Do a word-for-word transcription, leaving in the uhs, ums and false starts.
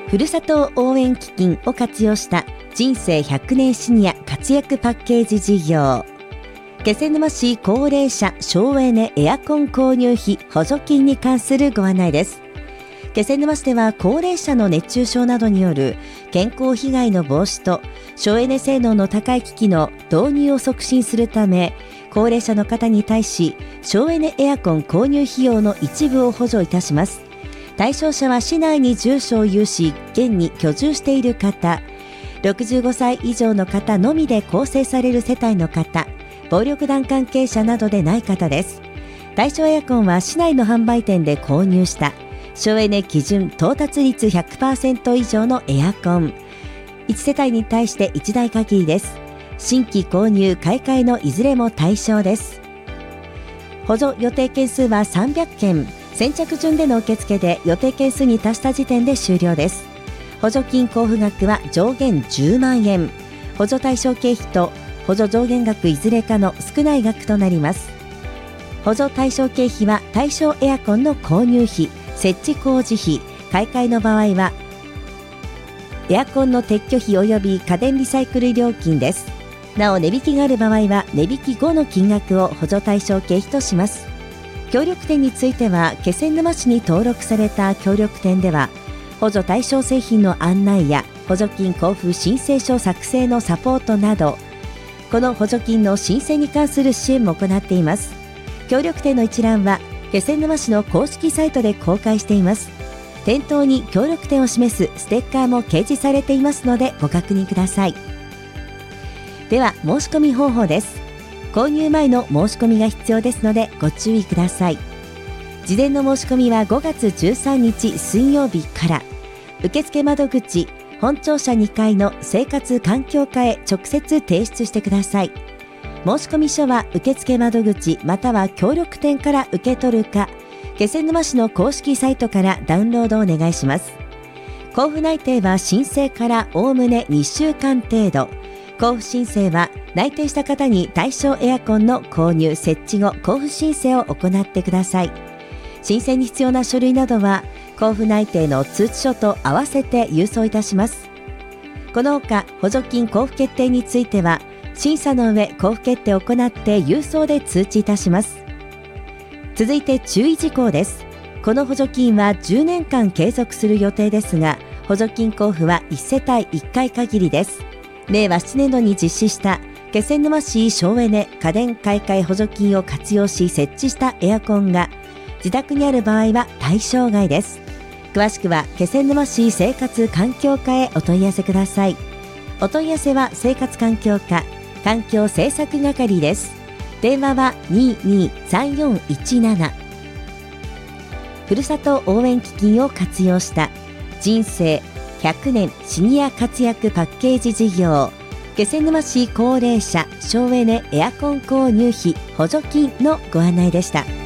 ふるさと応援基金を活用した人生ひゃくねんシニア活躍パッケージ事業、気仙沼市高齢者省エネエアコン購入費補助金に関するご案内です。気仙沼市では高齢者の熱中症などによる健康被害の防止と省エネ性能の高い機器の導入を促進するため、高齢者の方に対し省エネエアコン購入費用の一部を補助いたします。対象者は市内に住所を有し現に居住している方、ろくじゅうごさい以上の方のみで構成される世帯の方、暴力団関係者などでない方です。対象エアコンは市内の販売店で購入した省エネ基準到達率 ひゃくパーセント 以上のエアコン、いち世帯に対していちだい限りです。新規購入買い替えのいずれも対象です。補助予定件数はさんびゃくけん、先着順での受付で予定件数に達した時点で終了です。補助金交付額は上限じゅうまんえん、補助対象経費と補助上限額いずれかの少ない額となります。補助対象経費は対象エアコンの購入費、設置工事費、買い替えの場合はエアコンの撤去費及び家電リサイクル料金です。なお値引きがある場合は値引き後の金額を補助対象経費とします。協力店については気仙沼市に登録された協力店では補助対象製品の案内や補助金交付申請書作成のサポートなど、この補助金の申請に関する支援も行っています。協力店の一覧は気仙沼市の公式サイトで公開しています。店頭に協力店を示すステッカーも掲示されていますのでご確認ください。では申し込み方法です。購入前の申し込みが必要ですのでご注意ください。事前の申し込みはごがつじゅうさんにち水曜日から、受付窓口本庁舎にかいの生活環境課へ直接提出してください。申し込み書は受付窓口または協力店から受け取るか、気仙沼市の公式サイトからダウンロードをお願いします。交付内定は申請からおおむねにしゅうかん程度。交付申請は内定した方に対象エアコンの購入設置後交付申請を行ってください。申請に必要な書類などは交付内定の通知書と合わせて郵送いたします。このほか補助金交付決定については審査の上交付決定を行って郵送で通知いたします。続いて注意事項です。この補助金はじゅうねんかん継続する予定ですが、補助金交付はいち世帯いっかい限りです。れいわななねんどに実施した気仙沼市省エネ家電買い替え補助金を活用し設置したエアコンが自宅にある場合は対象外です。詳しくは気仙沼市生活環境課へお問い合わせください。お問い合わせは生活環境課環境政策係です。電話はにーにーさんよんいちなな。ふるさと応援基金を活用した人生ひゃくねんシニア活躍パッケージ事業、気仙沼市高齢者省エネエアコン購入費補助金のご案内でした。